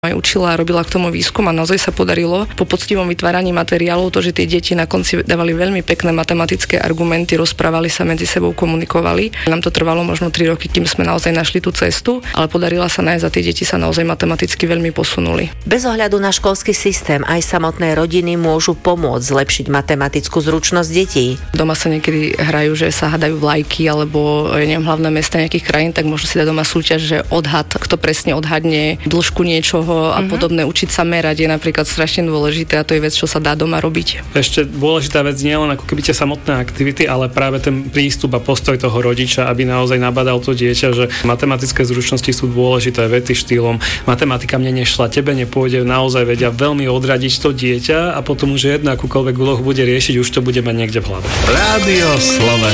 Aj učila a robila k tomu výskum a naozaj sa podarilo po poctivom vytváraní materiálov to, že tie deti na konci dávali veľmi pekné matematické argumenty, rozprávali sa medzi sebou, komunikovali. Nám to trvalo možno 3 roky, kým sme naozaj našli tú cestu, ale podarila sa nájsť a tie deti sa naozaj matematicky veľmi posunuli. Bez ohľadu na školský systém aj samotné rodiny môžu pomôcť zlepšiť matematickú zručnosť detí. Doma sa niekedy hrajú, že sa hádajú vlajky alebo hlavné mesta nejakých krajín, tak možno si dať doma súťaž, že odhad, kto presne odhadne dĺžku niečoho a podobné. Učiť sa merať je napríklad strašne dôležité a to je vec, čo sa dá doma robiť. Ešte dôležitá vec nie len ako keby tie samotné aktivity, ale práve ten prístup a postoj toho rodiča, aby naozaj nabadal to dieťa, že matematické zručnosti sú dôležité, vety štýlom matematika mne nešla, tebe nepôjde, naozaj vedia veľmi odradiť to dieťa a potom už jedno akúkoľvek úlohu bude riešiť, už to bude mať niekde v hlave. Rádio Slovensko.